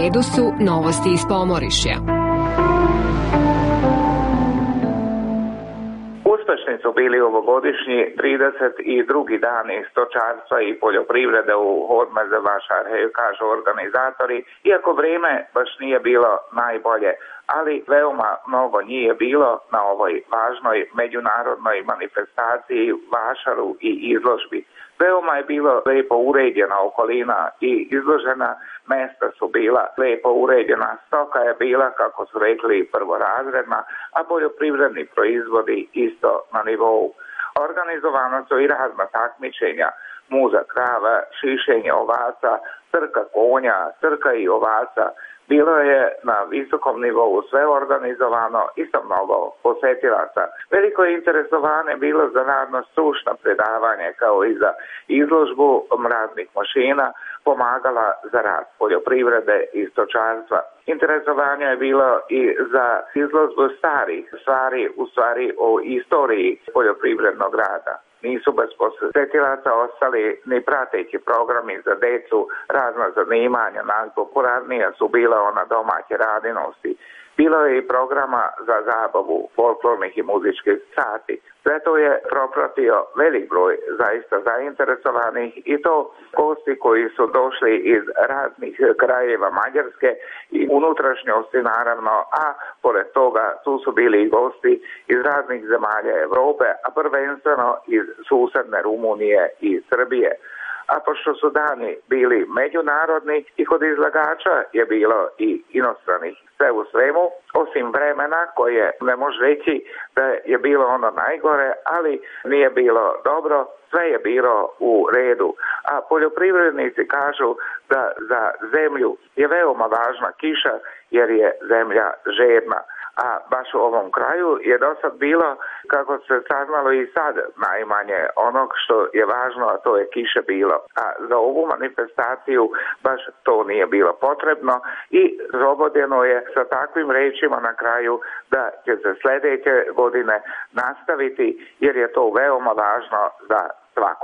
redu su novosti iz Pomorišja. Uspešni su bili ovogodišnji 32. dani stočarstva i poljoprivrede u Hormeze Vašarheju, kažu organizatori, iako vrijeme baš nije bilo najbolje, ali veoma mnogo njih je bilo na ovoj važnoj međunarodnoj manifestaciji, vašaru i izložbi. Veoma je bilo lijepo uređena okolina i izložena mesta su bila lijepo uređena, stoka je bila, kako su rekli, prvorazredna, a poljoprivredni proizvodi isto na nivou. Organizovano su i razna takmičenja, muza krava, šišenje ovaca, trka konja, trka i ovaca. Bilo je na visokom nivou sve organizovano i sa mnogo posetilaca. Veliko je interesovanje bilo za radno-stručna predavanje kao i za izložbu raznih mašina, pomagala za rad poljoprivrede i stočarstva. Interesovanje je bilo i za izložbu starih stvari, u stvari o istoriji poljoprivrednog rada. Nisu bez posjetilaca ostali ni prateći programi za decu, razna zanimanja, najpopularnija su bila ona domaće radinosti. Bilo je i programa za zabavu, folklornih i muzičkih sati. Sve to je propratio velik broj zaista zainteresovanih i to gosti koji su došli iz raznih krajeva Mađarske i unutrašnjosti naravno, a pored toga tu su bili i gosti iz raznih zemalja Europe, a prvenstveno iz susedne Rumunije i Srbije. A pošto su dani bili međunarodni i kod izlagača je bilo i inostranih. Sve u svemu, osim vremena koje ne može reći da je bilo ono najgore, ali nije bilo dobro, sve je bilo u redu. A poljoprivrednici kažu da za zemlju je veoma važna kiša jer je zemlja žedna. A baš u ovom kraju je dosad bilo, kako se saznalo i sad, najmanje onog što je važno, a to je kiše bilo. A za ovu manifestaciju baš to nije bilo potrebno i slobodeno je sa takvim rečima na kraju da će se sljedeće godine nastaviti jer je to veoma važno za svako.